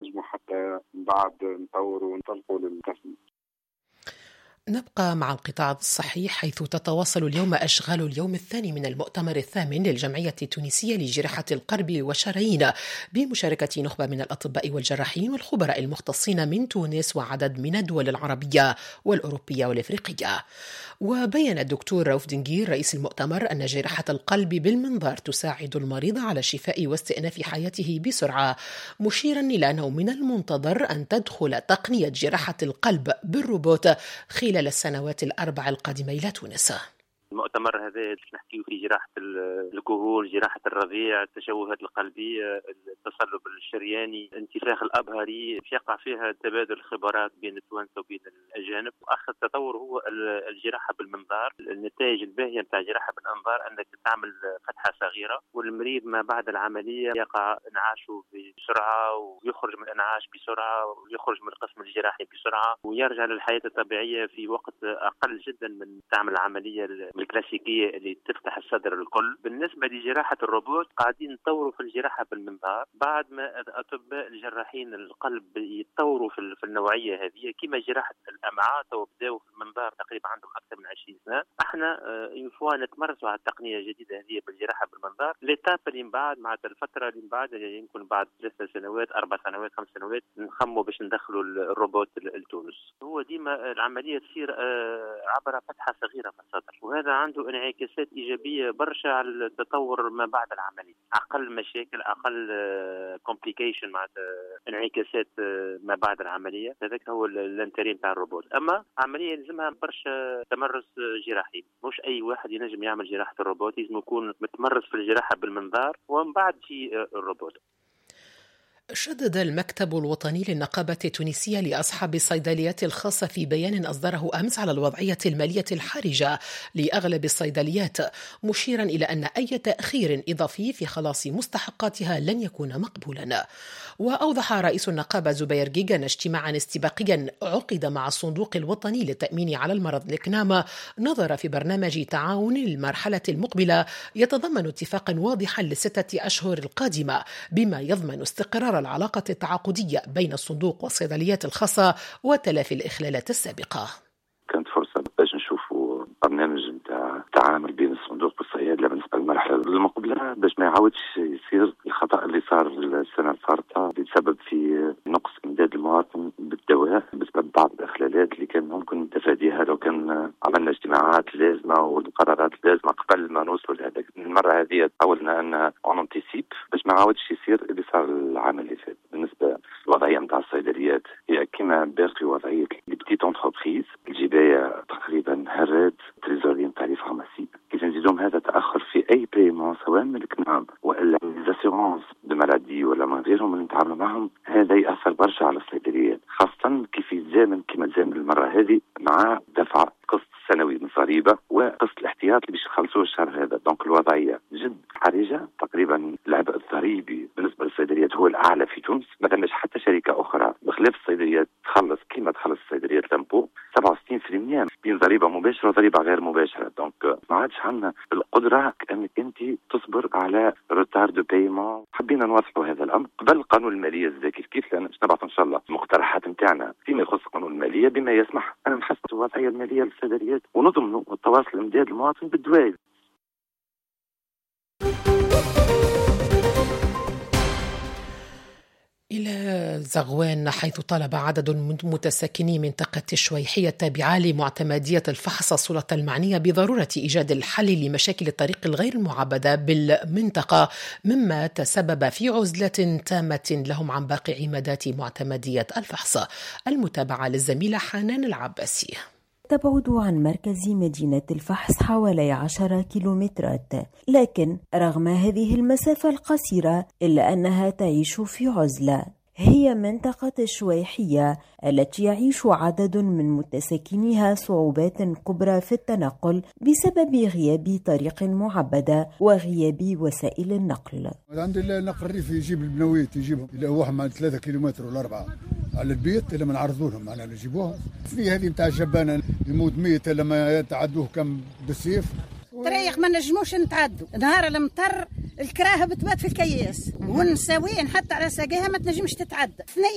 نجموا حتى بعد نطوروا ونطلقوا للقسم. نبقى مع القطاع الصحي، حيث تتواصل اليوم أشغال اليوم الثاني من المؤتمر الثامن للجمعية التونسية لجراحة القلب والشرايين، بمشاركة نخبة من الأطباء والجراحين والخبراء المختصين من تونس وعدد من الدول العربية والأوروبية والإفريقية. وبين الدكتور رؤوف دنجير رئيس المؤتمر أن جراحة القلب بالمنظار تساعد المريض على الشفاء واستئناف حياته بسرعة، مشيرا إلى أنه من المنتظر أن تدخل تقنية جراحة القلب بالروبوت خلال السنوات الأربع القادمة إلى تونس. المؤتمر هذا نحكيه في جراحة الكهول، جراحة الرضيع، التشوهات القلبية، التصلب الشرياني، الانتفاخ الأبهري، يقع فيها تبادل الخبرات بين التوانسة وبين الأجانب. آخر تطور هو الجراحة بالمنظار. النتائج الباهية نتاع الجراحة بالمنظار أنك تعمل فتحة صغيرة والمريض ما بعد العملية يقع انعاشه بسرعة ويخرج من الانعاش بسرعة ويخرج من القسم الجراحي بسرعة ويرجع للحياة الطبيعية في وقت أقل جدا من تعمل العملية الكلاسيكية اللي تفتح الصدر الكل. بالنسبة لجراحة الروبوت قاعدين نطوروا في الجراحة بالمنظار بعد ما الأطباء الجراحين القلب يتطوروا في النوعية هذه. كما جراحة الأمعاء وبداوا في المنظار تقريبا عندهم أكثر من 20 سنة. احنا ينفوا نتمرسوا على التقنية الجديدة هذه بالجراحة بالمنظار. ليتاب اللي من بعد مع الفترة اللي من بعد يمكن بعد 3 سنوات 4 سنوات 5 سنوات نخموا باش ندخلوا الروبوت لتونس. هو ديما العملية تصير عبر فتحة صغيرة في الصدر، وهذا عنده انعكاسات إيجابية برشا على التطور ما بعد العملية. أقل مشاكل، أقل كومبليكيشن مع انعكاسات ما بعد العملية. هذاك هو الانترين تاع الروبوت. أما عملية لازمها برشا تمرس جراحي، مش أي واحد ينجم يعمل جراحة الروبوت، لازم يكون متمرس في الجراحة بالمنظار ومن بعد في الروبوت. شدد المكتب الوطني للنقابة التونسية لأصحاب الصيدليات الخاصة في بيان أصدره أمس على الوضعية المالية الحرجة لأغلب الصيدليات، مشيرا إلى أن أي تأخير إضافي في خلاص مستحقاتها لن يكون مقبولا. وأوضح رئيس النقابة زبير جيجا أن اجتماعا استباقيا عقد مع الصندوق الوطني للتأمين على المرض الكنامة نظر في برنامج تعاون المرحلة المقبلة يتضمن اتفاقا واضحا ل6 أشهر القادمة بما يضمن استقرار العلاقة التعاقدية بين الصندوق والصيدليات الخاصة وتلافي الإخلالات السابقة. كانت فرصة باش نشوفوا برنامج نتاع تعامل بين الصندوق والصيادلة بالنسبة للمرحلة المقبلة باش ما يعاودش يصير الخطأ اللي صار السنة الفارطة اللي تسبب في نقص إمداد المواطن بالدواء بسبب بعض الإخلالات اللي كان ممكن تفاديها لو كان عملنا اجتماعات لازمة والقرارات لازمة قبل ما نوصل لهذا. المرة هذه حاولنا أن ننتسيب باش ما يعاودش يصير اللي صار العام اللي فات. بالنسبة للوضعية نتاع الصيدليات هي كما باقي وضعية البتيت انتربريز الجباية تقريبا هرات تريزوري نتاع لي فارماسي. كيف نزيدهم هذا تأخر في أي بايمون سواء من الكنام ولا من الاسيورونس دو مالادي ولا من غيرهم اللي نتعاملوا معهم، هذا يأثر برشا على الصيدليات، خاصة كيف يتزامن كما تزامن المرة هذه مع دفع قسط سنوي من ضريبة وقسط الاحتياط اللي باش يخلصوه الشهر هذا. دونك الوضعية جد حرجة. تقريبا العبء الضريبي بالنسبة للصيدليات هو الأعلى في تونس. ما ثماش حتى شركة أخرى بخلاف الصيدليات تخلص كما تخلص الصيدليات تنبو 67% بين ضريبة مباشرة وضريبة غير مباشرة. دونك ما عادش عندنا القدرة انك انت تصبر على روتار دو بايمون. حبينا نوضحوا هذا الامر قبل قانون المالية الزاكي كيف لان نبعث ان شاء الله المقترحات نتاعنا فيما يخص قانون المالية بما يسمح ان نحسن الوضعية المالية للصيدليات ونضمنوا التواصل امداد المواطن بالدواء. إلى زغوان، حيث طلب عدد من متساكني منطقة الشويحية التابعة لمعتمدية الفحص السلطة المعنية بضرورة إيجاد الحل لمشاكل الطريق الغير المعبدة بالمنطقة، مما تسبب في عزلة تامة لهم عن باقي عمادات معتمدية الفحص. المتابعة للزميلة حنان العباسي. تبعد عن مركز مدينة الفحص حوالي 10 كيلومترات، لكن رغم هذه المسافة القصيرة إلا أنها تعيش في عزلة. هي منطقة الشويحية التي يعيش عدد من متساكنيها صعوبات كبرى في التنقل بسبب غياب طريق معبدة وغياب وسائل النقل. الحمد لله النقل الريفي يجيب البنويت يجيبهم إلى واحد مع 3 كيلومتر ولا 4 على البيت إلا ما نعرضوا لهم معنا نجيبوهم. في هذه نتاع الجبانة يموت 100 لما يتعدوه كم بالسيف. طريق ما نجموش نتعدوا، نهار المطر الكراهه بتبات في الكياس والنساوين حتى على ساقيها ما تنجمش تتعدى.